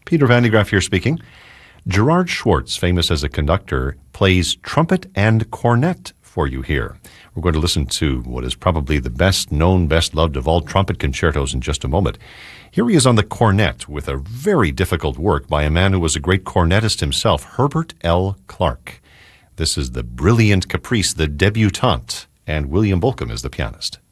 Peter Van de Graaff here speaking. Gerard Schwartz, famous as a conductor, plays trumpet and cornet for you here. We're going to listen to what is probably the best known, best loved of all trumpet concertos in just a moment. Here he is on the cornet with a very difficult work by a man who was a great cornetist himself, Herbert L. Clarke. This is the Brilliant Caprice, the debutante, and William Bolcom is the pianist.